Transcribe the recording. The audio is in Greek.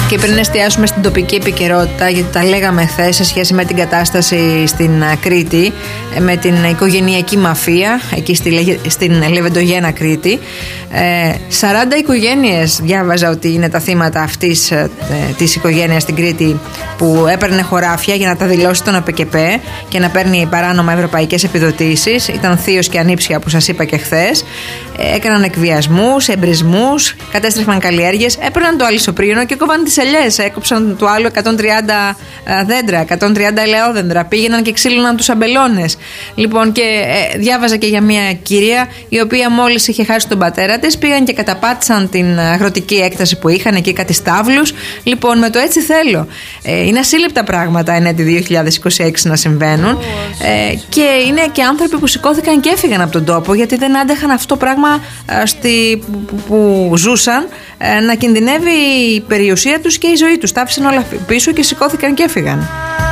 Και πριν εστιάσουμε στην τοπική επικαιρότητα, γιατί τα λέγαμε χθες σε σχέση με την κατάσταση στην Κρήτη, με την οικογενειακή μαφία εκεί στην Λεβεντογένα Κρήτη, 40 οικογένειες διάβαζα ότι είναι τα θύματα αυτής της οικογένειας στην Κρήτη, που έπαιρνε χωράφια για να τα δηλώσει τον ΑΠΚΠ και να παίρνει παράνομα ευρωπαϊκές επιδοτήσεις. Ήταν θείος και ανήψια, που σας είπα και χθες. Έκαναν εκβιασμούς, εμπρισμούς, κατέστρεφαν καλλιέργειες, έπαιρναν το αλυσοπρίνο και κόβαν τις ελιές. Έκοψαν του άλλου 130 δέντρα, 130 ελαιόδεντρα. Πήγαιναν και ξύλωναν τους αμπελώνες. Λοιπόν, και διάβαζα και για μια κυρία η οποία μόλις είχε χάσει τον πατέρα της, πήγαν και καταπάτησαν την αγροτική έκταση που είχαν εκεί, κάτι στάβλους. Λοιπόν, με το έτσι θέλω. Είναι ασύλληπτα πράγματα εν έτη 2026 να συμβαίνουν. Και είναι και άνθρωποι που σηκώθηκαν και έφυγαν από τον τόπο, γιατί δεν άντεχαν αυτό το πράγμα που ζούσαν να κινδυνεύει η περιουσία τους και η ζωή τους. Τα άφησαν όλα πίσω και σηκώθηκαν και έφυγαν.